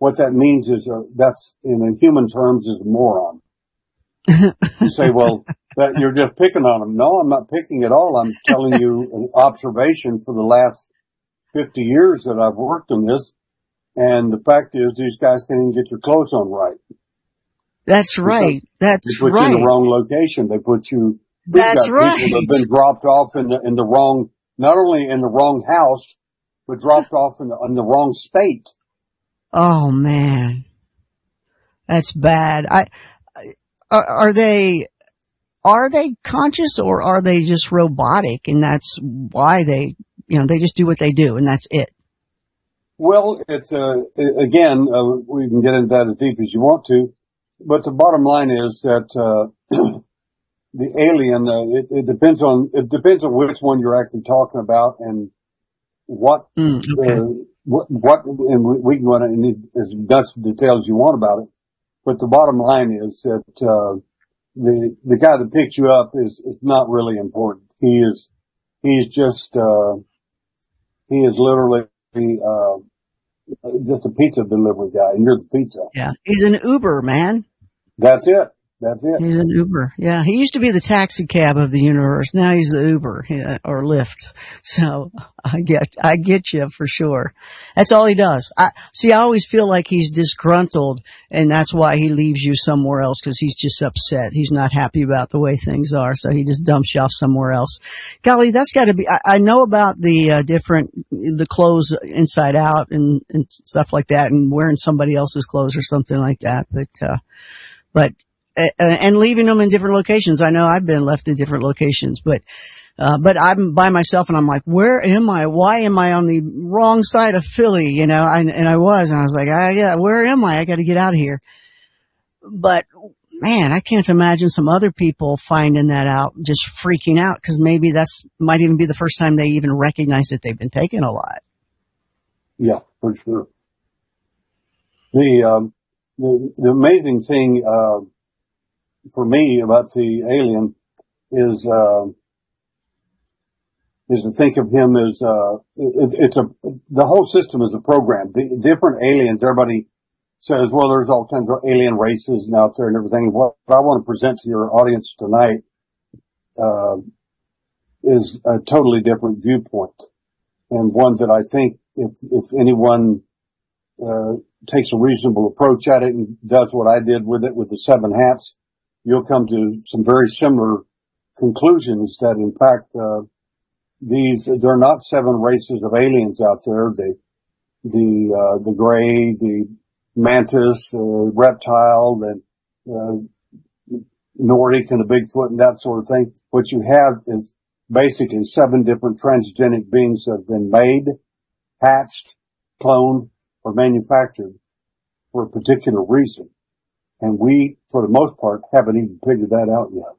what that means is that's in human terms is a moron. You say, well, that you're just picking on them. No, I'm not picking at all. I'm telling you an observation for the last 50 years that I've worked on this. And the fact is, these guys can't even get your clothes on right. That's right. That's right. They put right. you in the wrong location. They put you. That's right. People that have been dropped off in the wrong, not only in the wrong house, but dropped off in the wrong state. Oh man, that's bad. Are they conscious, or are they just robotic, and that's why they just do what they do and that's it? Well, it's again, we can get into that as deep as you want to, but the bottom line is that the alien. It depends on which one you're actually talking about and what. Okay. What, and we can go into as much detail as you want about it, but the bottom line is that, the guy that picked you up is not really important. He's just literally, just a pizza delivery guy, and you're the pizza. Yeah. He's an Uber, man. That's it. That's it. He's an Uber. Yeah. He used to be the taxi cab of the universe. Now he's the Uber or Lyft. So I get you for sure. That's all he does. I always feel like he's disgruntled, and that's why he leaves you somewhere else, because he's just upset. He's not happy about the way things are. So he just dumps you off somewhere else. Golly, that's gotta be, I know about the clothes inside out and stuff like that, and wearing somebody else's clothes or something like that. But and leaving them in different locations. I know I've been left in different locations, but I'm by myself, and I'm like, where am I? Why am I on the wrong side of Philly? And I was like, yeah, where am I? I got to get out of here. But man, I can't imagine some other people finding that out, just freaking out, because maybe might even be the first time they even recognize that they've been taking a lot. Yeah, for sure. The amazing thing, for me about the alien is to think of him as, the whole system is a program. The different aliens, everybody says, well, there's all kinds of alien races out there and everything. What I want to present to your audience tonight, is a totally different viewpoint, and one that I think if anyone, takes a reasonable approach at it and does what I did with it with the 7 hats, you'll come to some very similar conclusions that in fact, there are not 7 races of aliens out there. The gray, the mantis, the reptile, the, Nordic and the Bigfoot and that sort of thing. What you have is basically 7 different transgenic beings that have been made, hatched, cloned, or manufactured for a particular reason. And we, for the most part, haven't even figured that out yet.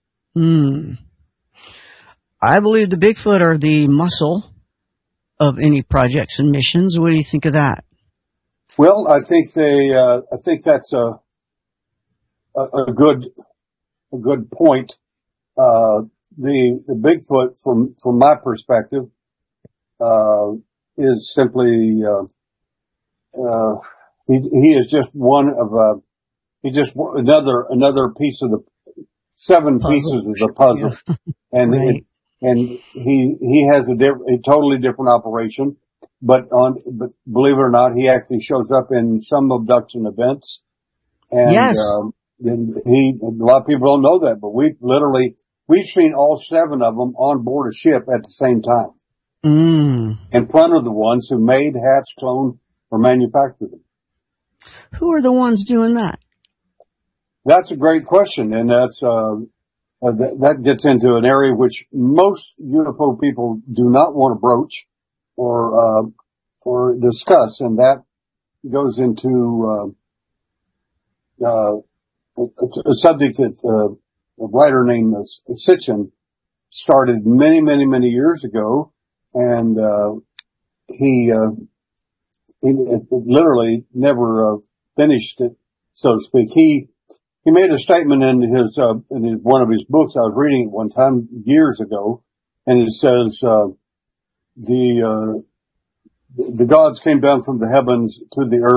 I believe the Bigfoot are the muscle of any projects and missions. What do you think of that? Well, I think that's a good point. The Bigfoot from my perspective, is simply, he is just one of another piece of the 7 pieces of the puzzle. Yeah. And right. he has a totally different operation, but believe it or not, he actually shows up in some abduction events. And, yes. And a lot of people don't know that, but we've seen all 7 of them on board a ship at the same time. In front of the ones who made, hatched, cloned, or manufactured them. Who are the ones doing that? That's a great question, and that's that gets into an area which most UFO people do not want to broach or discuss, and that goes into a subject that a writer named Sitchin started many, many, many years ago, and he literally never finished it, so to speak. He made a statement in one of his books. I was reading it one time years ago, and it says, the gods came down from the heavens to the earth